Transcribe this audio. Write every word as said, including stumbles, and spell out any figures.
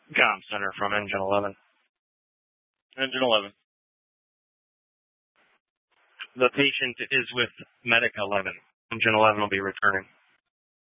Comm Center from Engine eleven. Engine eleven. The patient is with Medic eleven. Engine eleven will be returning.